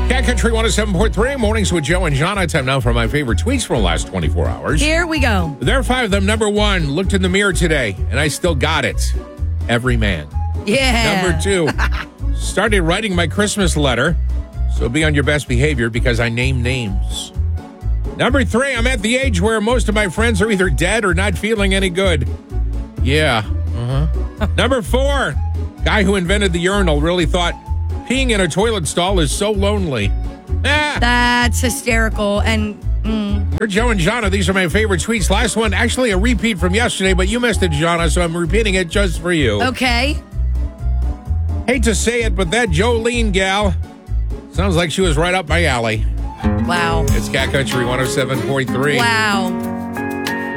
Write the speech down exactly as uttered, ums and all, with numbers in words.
Cat Country one oh seven point three, mornings with Joe and Jonna. Time now for my favorite tweets from the last twenty-four hours. Here we go. There are five of them. Number one, looked in the mirror today, and I still got it. Every man. Yeah. Number two, started writing my Christmas letter, so be on your best behavior because I name names. Number three, I'm at the age where most of my friends are either dead or not feeling any good. Yeah. Uh-huh. Number four, guy who invented the urinal really thought peeing in a toilet stall is so lonely. Ah. That's hysterical. And mm. For Joe and Jonna, these are my favorite tweets. Last one, actually a repeat from yesterday, but you missed it, Jonna, so I'm repeating it just for you. Okay. Hate to say it, but that Jolene gal sounds like she was right up my alley. Wow. It's Cat Country one oh seven point three. Wow.